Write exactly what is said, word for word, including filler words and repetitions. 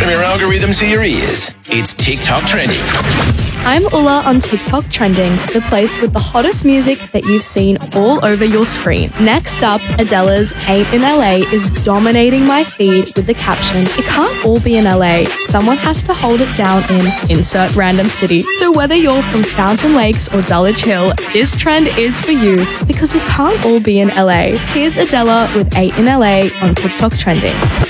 from your algorithm to your ears. It's TikTok Trending. I'm Ulla on TikTok Trending, the place with the hottest music that you've seen all over your screen. Next up, Adele's Ain't in L A is dominating my feed with the caption, "It can't all be in L A. Someone has to hold it down in insert random city." So whether you're from Fountain Lakes or Dulwich Hill, this trend is for you because we can't all be in L A. Here's Adele with Ain't in L A on TikTok Trending.